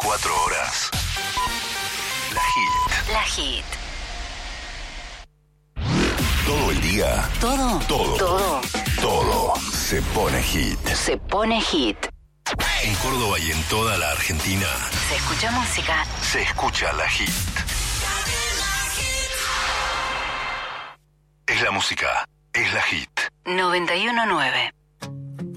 24 horas. La Hit. La Hit. Todo el día. Todo. Se pone hit. Se pone hit. En Córdoba y en toda la Argentina. Se escucha música. Se escucha La Hit. Es la música. Es La Hit. 91.9.